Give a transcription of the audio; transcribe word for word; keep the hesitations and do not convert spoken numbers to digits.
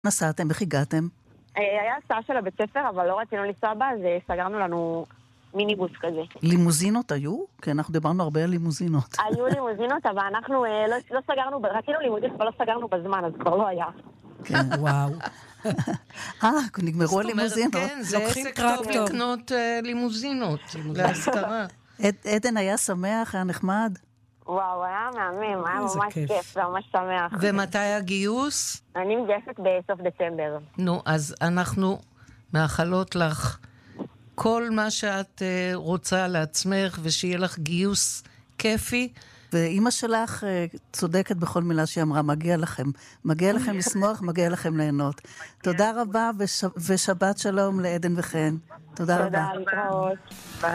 נסעתם, איך הגעתם? היה הסעה של הבית ספר, אבל לא רצינו לנסוע בה, אז סגרנו לנו מיניבוס כזה. לימוזינות היו? כי אנחנו דיברנו הרבה על לימוזינות. היו לימוזינות, אבל אנחנו לא, לא סגרנו, רצינו לימוזינות, אבל לא סגרנו בזמן, אז כבר לא היה. כן. וואו. אה, נגמרו הלימוזינות. כן, זה לוקחים עסק טוב טרקטור. לקנות אה, לימוזינות, להשכרה. עד- עדן היה שמח, היה נחמד. וואו, היה מהמם, היה איזה ממש כיף. כיף, ממש שמח. ומתי הגיוס? אני מתגייסת בסוף דצמבר. נו, אז אנחנו מאחלות לך כל מה שאת אה, רוצה לעצמך, ושיהיה לך גיוס כיפי. ואימא שלך אה, צודקת בכל מילה שהיא אמרה, מגיע לכם. מגיע לכם לשמוח, מגיע לכם ליהנות. תודה רבה, וש- ושבת שלום לעדן וחן. תודה רבה. תודה, להתראות.